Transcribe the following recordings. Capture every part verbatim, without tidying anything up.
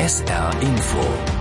S R Info.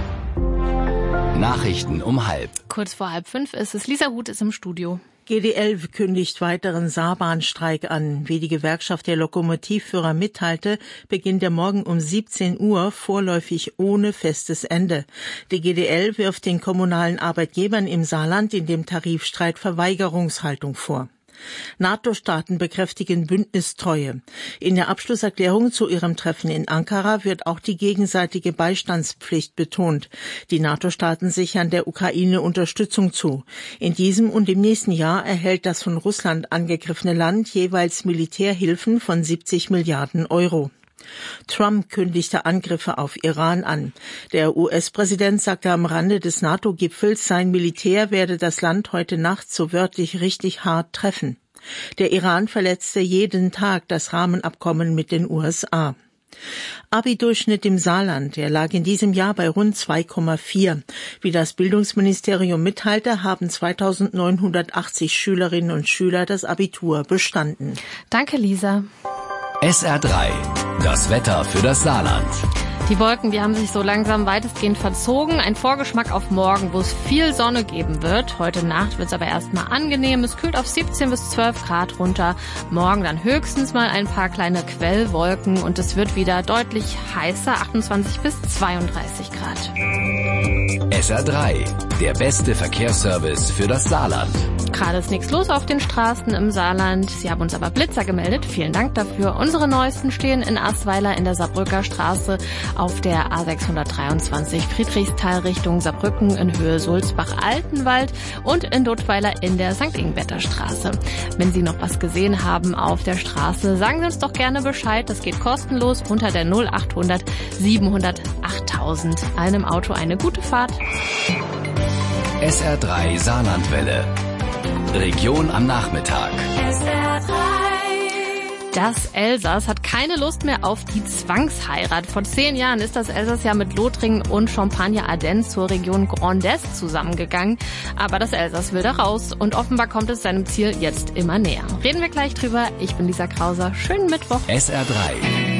Nachrichten um halb. Kurz vor halb fünf ist es. Lisa Huth ist im Studio. G D L kündigt weiteren Saarbahnstreik an. Wie die Gewerkschaft der Lokomotivführer mitteilte, beginnt er morgen um siebzehn Uhr vorläufig ohne festes Ende. Die G D L wirft den kommunalen Arbeitgebern im Saarland in dem Tarifstreit Verweigerungshaltung vor. NATO-Staaten bekräftigen Bündnistreue. In der Abschlusserklärung zu ihrem Treffen in Ankara wird auch die gegenseitige Beistandspflicht betont. Die NATO-Staaten sichern der Ukraine Unterstützung zu. In diesem und im nächsten Jahr erhält das von Russland angegriffene Land jeweils Militärhilfen von siebzig Milliarden Euro. Trump kündigte Angriffe auf Iran an. Der U S-Präsident sagte am Rande des NATO-Gipfels, sein Militär werde das Land heute Nacht so wörtlich richtig hart treffen. Der Iran verletzte jeden Tag das Rahmenabkommen mit den U S A. Abi-Durchschnitt im Saarland, der lag in diesem Jahr bei rund zwei Komma vier. Wie das Bildungsministerium mitteilte, haben zweitausendneunhundertachtzig Schülerinnen und Schüler das Abitur bestanden. Danke, Lisa. S R drei. Das Wetter für das Saarland. Die Wolken, die haben sich so langsam weitestgehend verzogen. Ein Vorgeschmack auf morgen, wo es viel Sonne geben wird. Heute Nacht wird es aber erstmal angenehm. Es kühlt auf siebzehn bis zwölf Grad runter. Morgen dann höchstens mal ein paar kleine Quellwolken und es wird wieder deutlich heißer, achtundzwanzig bis zweiunddreißig Grad. S R drei. Der beste Verkehrsservice für das Saarland. Gerade ist nichts los auf den Straßen im Saarland. Sie haben uns aber Blitzer gemeldet. Vielen Dank dafür. Unsere neuesten stehen in Astweiler in der Saarbrücker Straße, auf der A sechshundertdreiundzwanzig Friedrichsthal Richtung Saarbrücken in Höhe Sulzbach-Altenwald und in Dudweiler in der Sankt Ingbärter Straße. Wenn Sie noch was gesehen haben auf der Straße, sagen Sie uns doch gerne Bescheid. Das geht kostenlos unter der null achthundert siebenhundert achttausend. Einem Auto eine gute Fahrt. S R drei Saarlandwelle. Region am Nachmittag. S R drei. Das Elsass hat keine Lust mehr auf die Zwangsheirat. Vor zehn Jahren ist das Elsass ja mit Lothringen und Champagne-Ardenne zur Region Grand Est zusammengegangen. Aber das Elsass will da raus und offenbar kommt es seinem Ziel jetzt immer näher. Reden wir gleich drüber. Ich bin Lisa Krauser. Schönen Mittwoch. S R drei.